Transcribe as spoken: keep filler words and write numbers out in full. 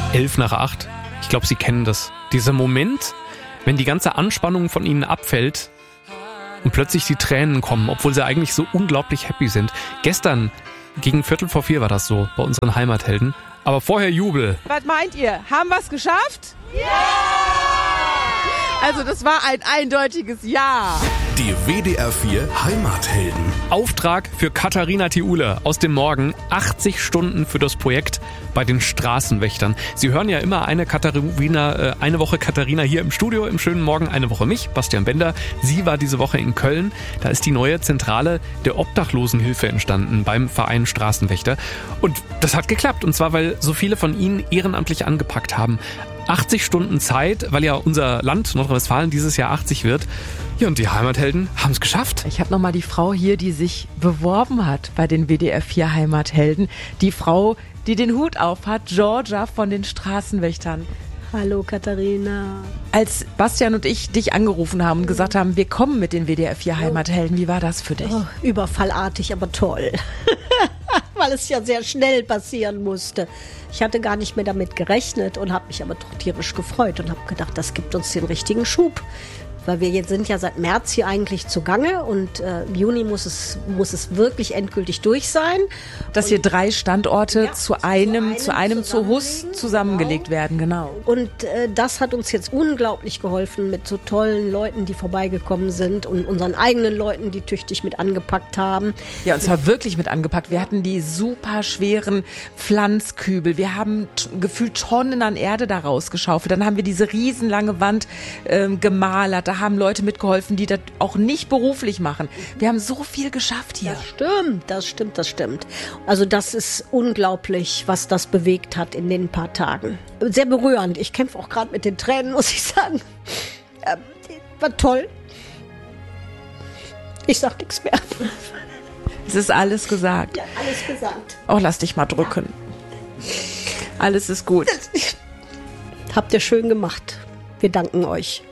elf nach acht. Ich glaube, Sie kennen das. Dieser Moment, wenn die ganze Anspannung von Ihnen abfällt und plötzlich die Tränen kommen, obwohl Sie eigentlich so unglaublich happy sind. Gestern gegen Viertel vor vier war das so bei unseren Heimathelden. Aber vorher Jubel. Was meint ihr? Haben wir es geschafft? Ja! Also das war ein eindeutiges Ja. Die W D R vier Heimathelden. Auftrag für Katharina Thiule aus dem Morgen. achtzig Stunden für das Projekt bei den Straßenwächtern. Sie hören ja immer eine Katharina, eine Woche Katharina hier im Studio im schönen Morgen, eine Woche mich, Bastian Bender. Sie war diese Woche in Köln. Da ist die neue Zentrale der Obdachlosenhilfe entstanden beim Verein Straßenwächter. Und das hat geklappt. Und zwar, weil so viele von Ihnen ehrenamtlich angepackt haben. achtzig Stunden Zeit, weil ja unser Land Nordrhein-Westfalen dieses Jahr achtzig wird. Ja, und die Heimathelden haben es geschafft. Ich habe nochmal die Frau hier, die sich beworben hat bei den W D R vier Heimathelden. Die Frau, die den Hut auf hat, Georgia von den Straßenwächtern. Hallo Katharina. Als Bastian und ich dich angerufen haben und gesagt haben, wir kommen mit den W D R vier Heimathelden, wie war das für dich? Oh, überfallartig, aber toll. Weil es ja sehr schnell passieren musste. Ich hatte gar nicht mehr damit gerechnet und habe mich aber doch tierisch gefreut und habe gedacht, das gibt uns den richtigen Schub. Weil wir jetzt sind ja seit März hier eigentlich zugange und äh, im Juni muss es, muss es wirklich endgültig durch sein. Dass hier drei Standorte ja, zu einem, zu einem, zu Hus zusammenlegen, zusammengelegt genau. werden, genau. Und äh, das hat uns jetzt unglaublich geholfen mit so tollen Leuten, die vorbeigekommen sind und unseren eigenen Leuten, die tüchtig mit angepackt haben. Ja, und zwar wirklich mit angepackt. Wir hatten die super schweren Pflanzkübel. Wir haben t- gefühlt Tonnen an Erde da rausgeschaufelt. Dann haben wir diese riesenlange Wand ähm, gemalert. Da haben Leute mitgeholfen, die das auch nicht beruflich machen. Wir haben so viel geschafft hier. Das stimmt, das stimmt, das stimmt. Also das ist unglaublich, was das bewegt hat in den paar Tagen. Sehr berührend. Ich kämpfe auch gerade mit den Tränen, muss ich sagen. Äh, war toll. Ich sag nichts mehr. Es ist alles gesagt. Ja, alles gesagt. Oh, lass dich mal drücken. Alles ist gut. Habt ihr schön gemacht. Wir danken euch.